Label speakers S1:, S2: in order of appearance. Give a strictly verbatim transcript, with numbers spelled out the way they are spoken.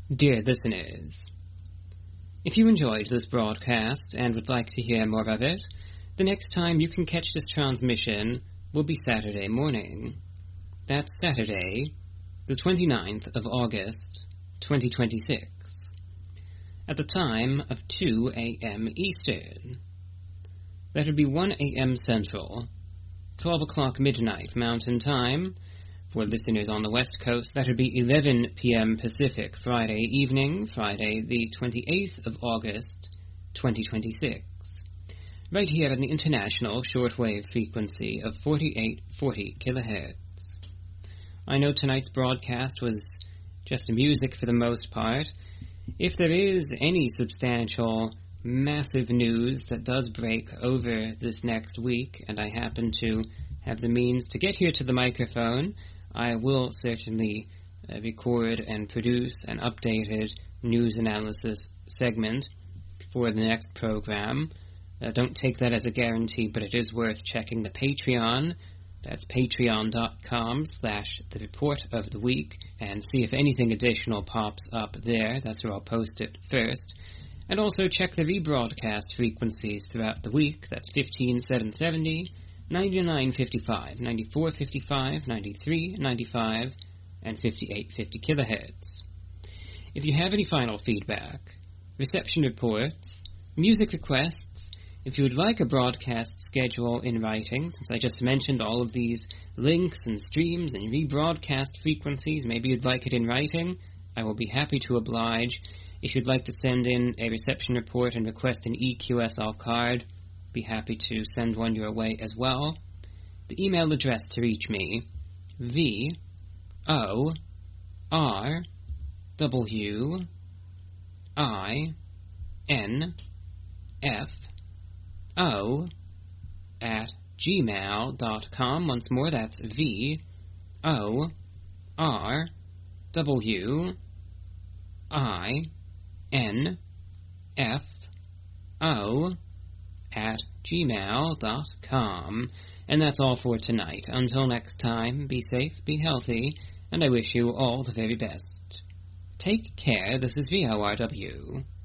S1: Dear listeners, if you enjoyed this broadcast and would like to hear more of it, the next time you can catch this transmission will be Saturday morning. That's Saturday, the twenty-ninth of August, twenty twenty-six, at the time of two a.m. Eastern. That would be one a.m. Central, twelve o'clock midnight Mountain Time. For listeners on the West Coast, that would be eleven p.m. Pacific, Friday evening, Friday the twenty-eighth of August, twenty twenty-six. Right here on the international shortwave frequency of forty-eight forty kilohertz. I know tonight's broadcast was just music for the most part. If there is any substantial, massive news that does break over this next week, and I happen to have the means to get here to the microphone, I will certainly uh, record and produce an updated news analysis segment for the next program. Uh, don't take that as a guarantee, but it is worth checking the Patreon. That's patreon.com slash the report of the week, and see if anything additional pops up there. That's where I'll post it first. And also check the rebroadcast frequencies throughout the week. That's fifteen seven seventy, ninety-nine fifty-five, ninety-four fifty-five, ninety-three ninety-five, and fifty-eight fifty kilohertz. If you have any final feedback, reception reports, music requests, if you would like a broadcast schedule in writing, since I just mentioned all of these links and streams and rebroadcast frequencies, maybe you'd like it in writing, I will be happy to oblige. If you'd like to send in a reception report and request an E Q S L card, be happy to send one your way as well. The email address to reach me, V O R W I N F O at gmail dot com. Once more, that's V O R W I N F O at gmail dot com. And that's all for tonight. Until next time, be safe, be healthy, and I wish you all the very best. Take care. This is V O R W.